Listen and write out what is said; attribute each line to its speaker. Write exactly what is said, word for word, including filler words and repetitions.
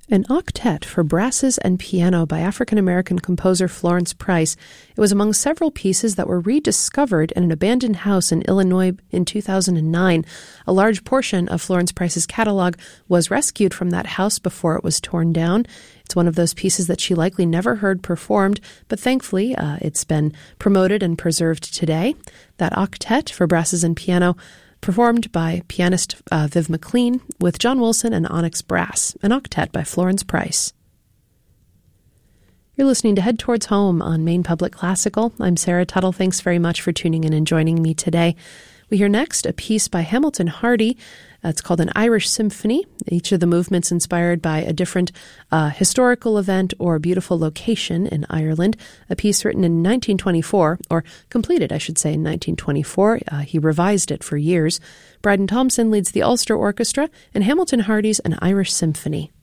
Speaker 1: An octet for brasses and piano by African-American composer Florence Price. It was among several pieces that were rediscovered in an abandoned house in Illinois in two thousand nine. A large portion of Florence Price's catalog was rescued from that house before it was torn down. It's one of those pieces that she likely never heard performed, but thankfully uh, it's been promoted and preserved today. That octet for brasses and piano, performed by pianist uh, Viv McLean with John Wilson and Onyx Brass, an octet by Florence Price. You're listening to Head Towards Home on Maine Public Classical. I'm Sarah Tuttle. Thanks very much for tuning in and joining me today. We hear next a piece by Hamilton Hardy. Uh, it's called an Irish Symphony. Each of the movements inspired by a different uh, historical event or beautiful location in Ireland. A piece written in nineteen twenty-four, or completed, I should say, in nineteen twenty-four. Uh, he revised it for years. Bryden Thompson leads the Ulster Orchestra, and Hamilton Hardy's An Irish Symphony.